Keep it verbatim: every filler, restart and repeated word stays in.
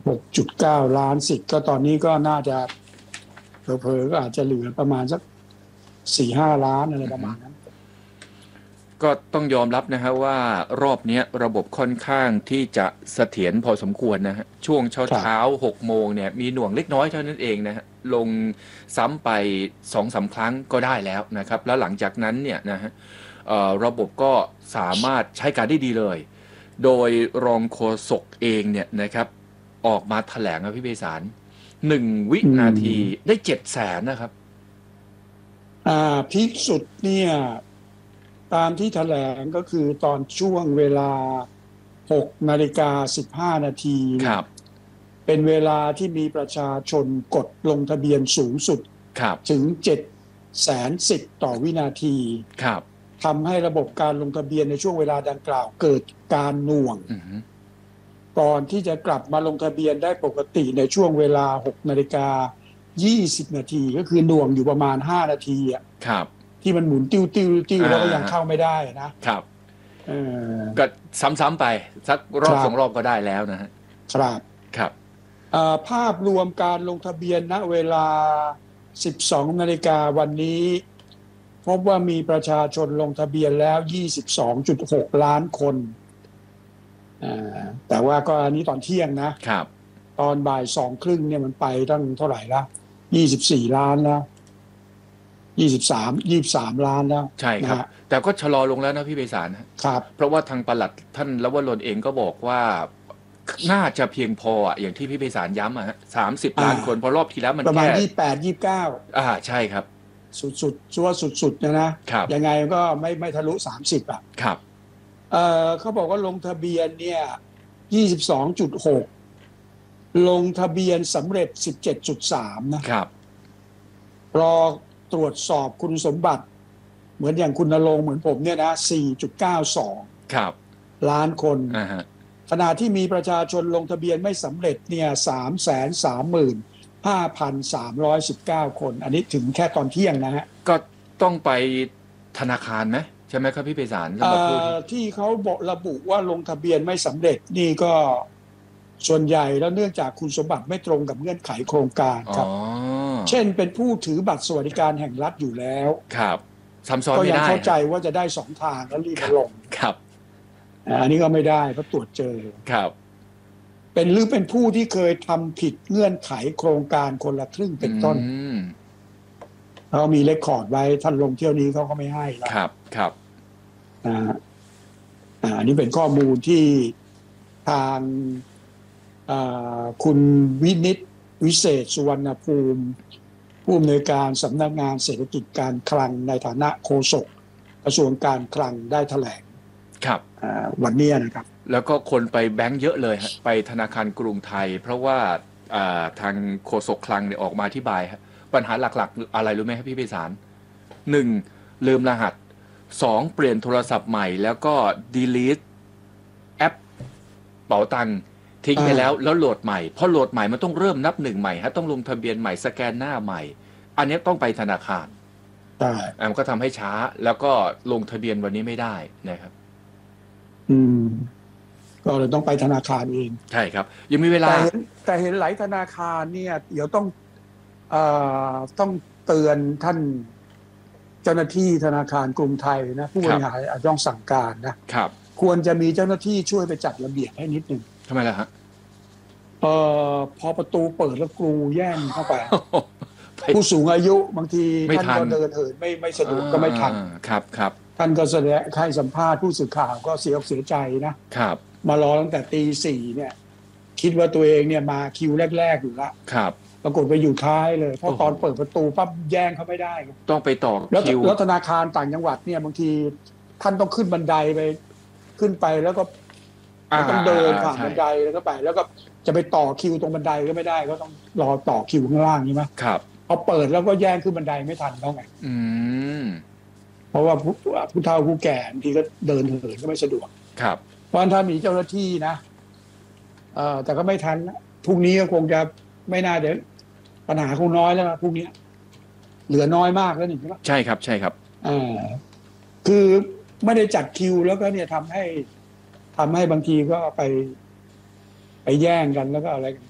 หกจุดเก้า ล้านสิทธิ์ก็ตอนนี้ก็น่าจะเผลอๆก็อาจจะเหลือประมาณสัก สี่ห้า ล้านอะไรประมาณนั้นก็ต้องยอมรับนะฮะว่ารอบนี้ระบบค่อนข้างที่จะเสถียรพอสมควรนะฮะช่วงเช้าเช้าหกโมงเนี่ยมีหน่วงเล็กน้อยเท่านั้นเองนะฮะลงซ้ำไปสองสามครั้งก็ได้แล้วนะครับแล้วหลังจากนั้นเนี่ยนะฮะระบบก็สามารถใช้การได้ดีเลยโดยรองโฆษกเองเนี่ยนะครับออกมาแถลงนะพี่เบสารหนึ่งวินาทีได้เจ็ดแสนนะครับอ่าพีคสุดเนี่ยตามที่แถลงก็คือตอนช่วงเวลาหกนาฬิกาสิบห้านาทีครับเป็นเวลาที่มีประชาชนกดลงทะเบียนสูงสุดถึงเจ็ดแสนสิทธิ์ต่อวินาทีครับทำให้ระบบการลงทะเบียนในช่วงเวลาดังกล่าวเกิดการหน่วงก่อนที่จะกลับมาลงทะเบียนได้ปกติในช่วงเวลาหกนาฬิกายี่สิบนาทีก็คือหน่วงอยู่ประมาณห้านาทีอ่ะครับที่มันหมุนติ้วติ้วติ้วแล้วก็ยังเข้าไม่ได้นะครับเออก็ซ้ำๆไปสักรอบสองรอบก็ได้แล้วนะฮะครับครับภาพรวมการลงทะเบียนณเวลา สิบสองนาฬิกาวันนี้พบว่ามีประชาชนลงทะเบียนแล้ว ยี่สิบสองจุดหก ล้านคนแต่ว่าก็อันนี้ตอนเที่ยงนะครับตอนบ่ายสองครึ่งเนี่ยมันไปตั้งเท่าไหร่ละยี่สิบสี่ล้านแล้วยี่สิบสาม ยี่สิบสามล้านแล้วใช่ครับแต่ก็ชะลอลงแล้วนะพี่ไพศาลครับเพราะว่าทางปลัดท่านลวรนเองก็บอกว่าน่าจะเพียงพออ่ะอย่างที่พี่ไพศาลย้ำอ่ะฮะสามสิบล้านคนพอรอบที่แล้วมันประมาณยี่สิบแปด ยี่สิบเก้าอ่าใช่ครับสุดๆชัวร์สุดๆนะนะยังไงก็ไม่ไม่ทะลุสามสิบอ่ะครับเอ่อเขาบอกว่าลงทะเบียนเนี่ย ยี่สิบสองจุดหก ลงทะเบียนสำเร็จ สิบเจ็ดจุดสาม นะครับรอตรวจสอบคุณสมบัติเหมือนอย่างคุณณรงค์เหมือนผมเนี่ยนะ สี่จุดเก้าสองครับล้านคนอ่าฮะขณะที่มีประชาชนลงทะเบียนไม่สำเร็จเนี่ย สามแสนสามหมื่นห้าพันสามร้อยสิบเก้า คนอันนี้ถึงแค่ตอนเที่ยงนะฮะก็ต้องไปธนาคารไหมใช่ไหมครับพี่ไพศาลสำหรับผู้ที่เขาบอกระบุว่าลงทะเบียนไม่สำเร็จนี่ก็ส่วนใหญ่แล้วเนื่องจากคุณสมบัติไม่ตรงกับเงื่อนไขโครงการครับเช่นเป็นผู้ถือบัตรสวัสดิการแห่งรัฐอยู่แล้วครับซ้ำซ้อนไม่ได้ก็ยังเข้าใจว่าจะได้สองทางแล้วรีบมาลงครับอันนี้ก็ไม่ได้เพราะตรวจเจอครับเป็นหรือเป็นผู้ที่เคยทำผิดเงื่อนไขโครงการคนละครึ่งเป็นต้นเขามีเรคคอร์ดไว้ท่านลงเที่ยวนี้เขาก็ไม่ให้แล้วครับครับอ่าอันนี้เป็นข้อมูลที่ทางคุณวินิตวิเศษสุวรรณภูมิผู้อำนวยการสำนักงานเศรษฐกิจการคลังในฐานะโฆษกกระทรวงการคลังได้แถลงครับวันนี้นะครับแล้วก็คนไปแบงก์เยอะเลยฮะไปธนาคารกรุงไทยเพราะว่าทางโฆษกคลังเนี่ยออกมาอธิบายปัญหาหลักๆอะไรรู้ไหมครับพี่ไพศาลหนึ่งลืมรหัสสองเปลี่ยนโทรศัพท์ใหม่แล้วก็ delete แอปเป๋าตังค์ทิ้งไปแล้วแล้วโหลดใหม่พอโหลดใหม่มันต้องเริ่มนับหนึ่งใหม่ฮะต้องลงทะเบียนใหม่สแกนหน้าใหม่อันนี้ต้องไปธนาคารใช่มันก็ทำให้ช้าแล้วก็ลงทะเบียนวันนี้ไม่ได้นะครับอืมก็เลยต้องไปธนาคารเองใช่ครับยังมีเวลาแต่เห็นแต่เห็นหลายธนาคารเนี่ยเดี๋ยวต้องเอ่อต้องเตือนท่านเจ้าหน้าที่ธนาคารกรุงไทยนะผู้บริหารอาจต้องสั่งการนะครับควรจะมีเจ้าหน้าที่ช่วยไปจัดระเบียบให้นิดนึงทำไมล่ะฮะเอ่อพอประตูเปิดแล้วกรูแย่งเข้าไปผู้สูงอายุบางทีท่านก็เดินเหินไม่ไม่สะดวกก็ไม่ทันครับครับท่านก็แสดงให้สัมภาษณ์ผู้สื่อข่าวก็เสียอกเสียใจนะครับมารอตั้งแต่ตีสี่เนี่ยคิดว่าตัวเองเนี่ยมาคิวแรกๆอยู่ละครับปรากฏไปอยู่ท้ายเลยเพราะตอนเปิดประตูปั๊บแย่งเขาไม่ได้ต้องไปต่อคิวแล้วธนาคารต่างจังหวัดเนี่ยบางทีท่านต้องขึ้นบันไดไปขึ้นไปแล้วก็ต้องเดินผ่านบันไดแล้วก็ไปแล้วก็จะไปต่อคิวตรงบันไดก็ไม่ได้ก็ต้องรอต่อคิวข้างล่างใช่ไหมครับพอเปิดแล้วก็แย่งขึ้นบันไดไม่ทันแล้วไงอืมเพราะว่าผู้ผู้เฒ่าผู้แก่บางทีก็เดินเหินก็ไม่สะดวกครับเพราะถ้ามีเจ้าหน้าที่นะเอ่อแต่ก็ไม่ทันนะพรุ่งนี้ก็คงจะไม่น่าเดี๋ยวปัญหาคงน้อยแล้วนะพรุ่งนี้เหลือน้อยมากแล้วนี่ใช่ไหมใช่ครับใช่ครับอ่าคือไม่ได้จัดคิวแล้วก็เนี่ยทำให้ทำให้บางทีก็ไปไปแย่งกันแล้วก็อะไร